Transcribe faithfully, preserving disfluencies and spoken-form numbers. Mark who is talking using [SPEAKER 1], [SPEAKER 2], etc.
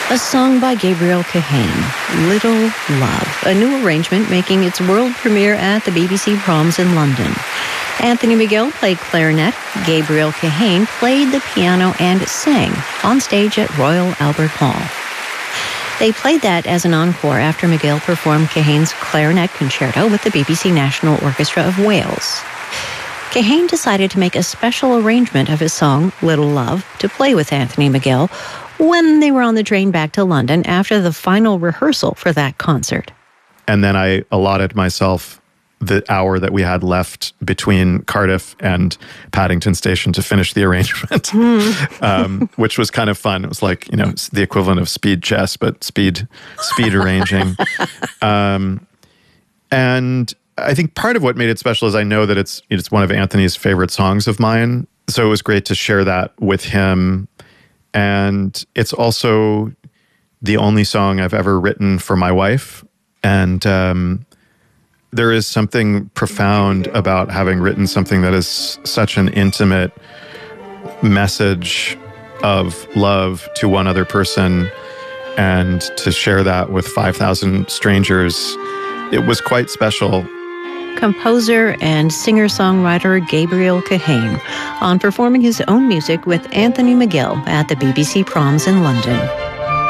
[SPEAKER 1] A song by Gabriel Kahane, Little Love, a new arrangement making its world premiere at the B B C Proms in London. Anthony McGill played clarinet, Gabriel Kahane played the piano and sang on stage at Royal Albert Hall. They played that as an encore after McGill performed Kahane's clarinet concerto with the B B C National Orchestra of Wales. Kahane decided to make a special arrangement of his song, Little Love, to play with Anthony McGill when they were on the train back to London after the final rehearsal for that concert.
[SPEAKER 2] And then I allotted myself the hour that we had left between Cardiff and Paddington Station to finish the arrangement, mm. um, which was kind of fun. It was like, you know, the equivalent of speed chess, but speed, speed arranging. Um, and I think part of what made it special is I know that it's it's one of Anthony's favorite songs of mine. So it was great to share that with him. And it's also the only song I've ever written for my wife. And um, there is something profound about having written something that is such an intimate message of love to one other person, and to share that with five thousand strangers. It was quite special.
[SPEAKER 1] Composer and singer-songwriter Gabriel Kahane on performing his own music with Anthony McGill at the B B C Proms in London.